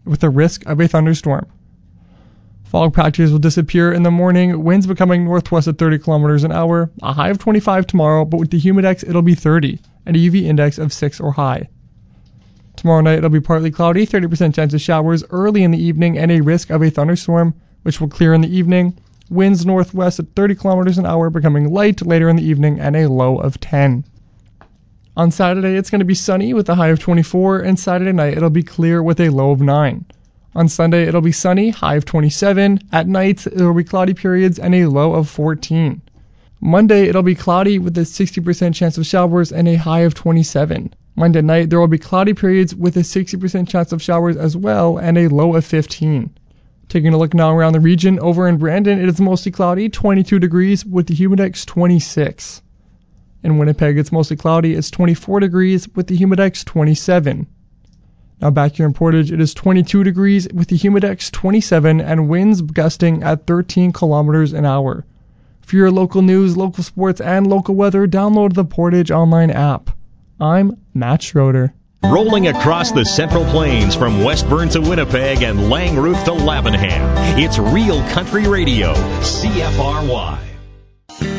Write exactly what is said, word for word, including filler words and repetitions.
with a risk of a thunderstorm. Fog patches will disappear in the morning, winds becoming northwest at thirty kilometers an hour, a high of twenty-five tomorrow, but with the humidex it'll be thirty, and a U V index of six or high. Tomorrow night it'll be partly cloudy, thirty percent chance of showers early in the evening, and a risk of a thunderstorm, which will clear in the evening. Winds northwest at thirty kilometers an hour, becoming light later in the evening, and a low of ten. On Saturday it's going to be sunny with a high of twenty-four, and Saturday night it'll be clear with a low of nine. On Sunday, it'll be sunny, high of twenty-seven. At night, there will be cloudy periods and a low of fourteen. Monday, it'll be cloudy with a sixty percent chance of showers and a high of twenty-seven. Monday night, there will be cloudy periods with a sixty percent chance of showers as well and a low of fifteen. Taking a look now around the region, over in Brandon, it is mostly cloudy, twenty-two degrees with the humidex twenty-six. In Winnipeg, it's mostly cloudy, it's twenty-four degrees with the humidex twenty-seven. Now back here in Portage, it is twenty-two degrees with the humidex twenty-seven and winds gusting at thirteen kilometers an hour. For your local news, local sports, and local weather, download the Portage Online app. I'm Matt Schroeder. Rolling across the Central Plains from West Burn to Winnipeg and Langrooth to Lavenham, it's Real Country Radio, C F R Y.